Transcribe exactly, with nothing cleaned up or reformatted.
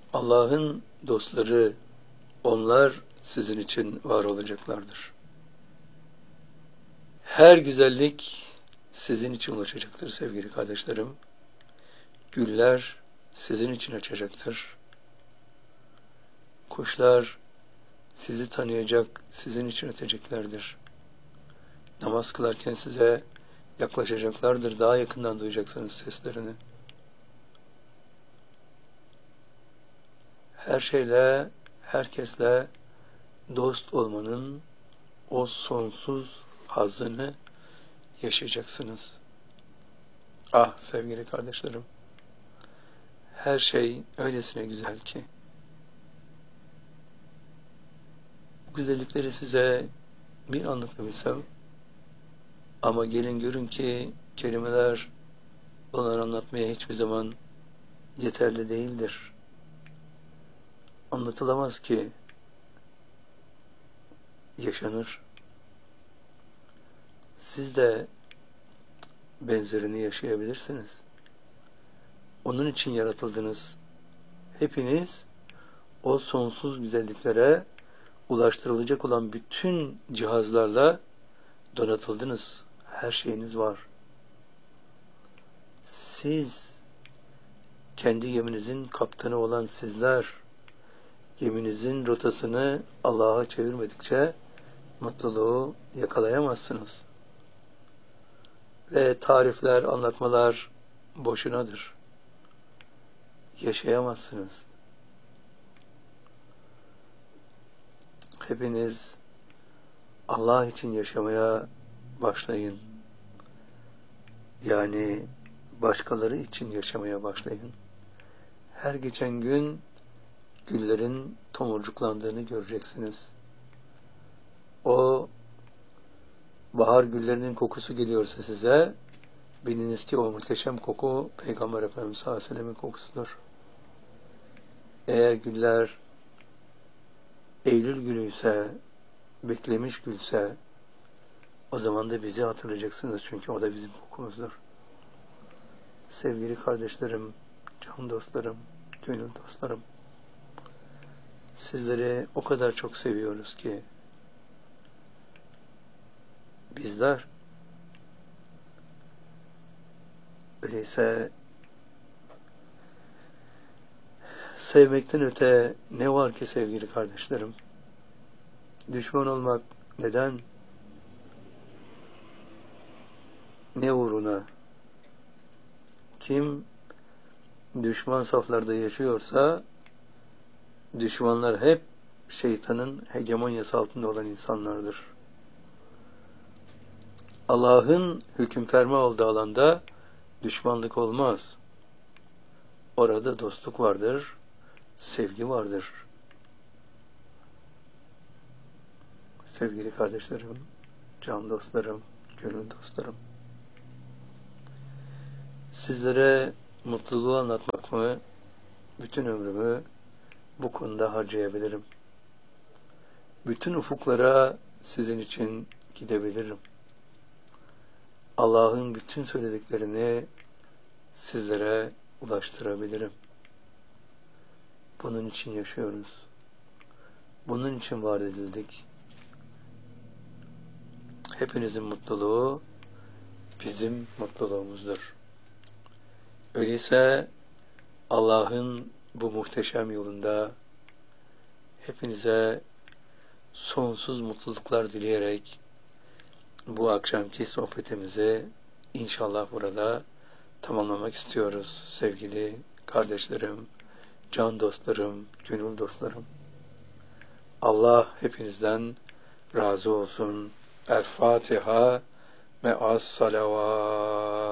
Allah'ın dostları, onlar sizin için var olacaklardır. Her güzellik sizin için ulaşacaktır sevgili kardeşlerim. Güller sizin için açacaktır. Kuşlar sizi tanıyacak, sizin için öteceklerdir. Namaz kılarken size yaklaşacaklardır, daha yakından duyacaksınız seslerini. Her şeyle, herkesle dost olmanın o sonsuz hazzını yaşayacaksınız. Ah sevgili kardeşlerim, her şey öylesine güzel ki, bu güzellikleri size bir anlatabilsem, ama gelin görün ki kelimeler onları anlatmaya hiçbir zaman yeterli değildir. Anlatılamaz ki, yaşanır. Siz de benzerini yaşayabilirsiniz. Onun için yaratıldınız. Hepiniz o sonsuz güzelliklere ulaştırılacak olan bütün cihazlarla donatıldınız. Her şeyiniz var. Siz, kendi geminizin kaptanı olan sizler, geminizin rotasını Allah'a çevirmedikçe mutluluğu yakalayamazsınız. Ve tarifler, anlatmalar boşunadır. Yaşayamazsınız. Hepiniz Allah için yaşamaya başlayın. Yani başkaları için yaşamaya başlayın. Her geçen gün güllerin tomurcuklandığını göreceksiniz. O bahar güllerinin kokusu geliyorsa size, biliniz ki o muhteşem koku Peygamber Efendimiz sallallahu aleyhi ve sellem'in kokusudur. Eğer güller Eylül günü ise, beklemiş gülse, o zaman da bizi hatırlayacaksınız, çünkü o da bizim kokumuzdur. Sevgili kardeşlerim, can dostlarım, gönül dostlarım, sizleri o kadar çok seviyoruz ki, bizler, öyleyse sevmekten öte ne var ki sevgili kardeşlerim? Düşman olmak neden? Ne uğruna? Kim düşman saflarda yaşıyorsa, düşmanlar hep şeytanın hegemonyası altında olan insanlardır. Allah'ın hüküm ferma olduğu alanda düşmanlık olmaz. Orada dostluk vardır, sevgi vardır. Sevgili kardeşlerim, can dostlarım, gönül dostlarım, sizlere mutluluğu anlatmak mı, bütün ömrümü bu konuda harcayabilirim. Bütün ufuklara sizin için gidebilirim. Allah'ın bütün söylediklerini sizlere ulaştırabilirim. Bunun için yaşıyoruz. Bunun için var edildik. Hepinizin mutluluğu bizim mutluluğumuzdur. Öyleyse Allah'ın bu muhteşem yolunda hepinize sonsuz mutluluklar dileyerek bu akşamki sohbetimizi inşallah burada tamamlamak istiyoruz sevgili kardeşlerim, can dostlarım, gönül dostlarım. Allah hepinizden razı olsun. El Fatiha me'as salavat.